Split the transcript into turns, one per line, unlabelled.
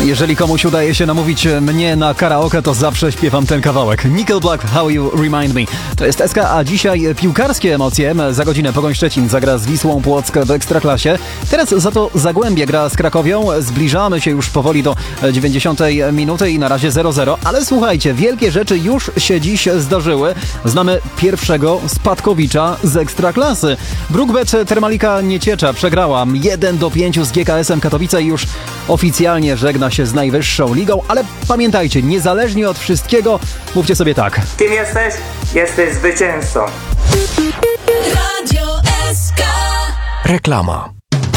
Jeżeli komuś udaje się namówić mnie na karaoke, to zawsze śpiewam ten kawałek. Nickelback, How You Remind Me. To jest SK, a dzisiaj piłkarskie emocje. Za godzinę Pogoń Szczecin zagra z Wisłą Płock w Ekstraklasie. Teraz za to Zagłębie gra z Krakowią. Zbliżamy się już powoli do 90 minuty i na razie 0-0. Ale słuchajcie, wielkie rzeczy już się dziś zdarzyły. Znamy pierwszego spadkowicza z Ekstraklasy. Brukbet Termalika Nieciecza przegrała 1-5 z GKS-em Katowice i już oficjalnie żegna się z najwyższą ligą, ale pamiętajcie, niezależnie od wszystkiego, mówcie sobie tak.
Kim jesteś? Jesteś zwycięzcą.
Radio SK.
Reklama.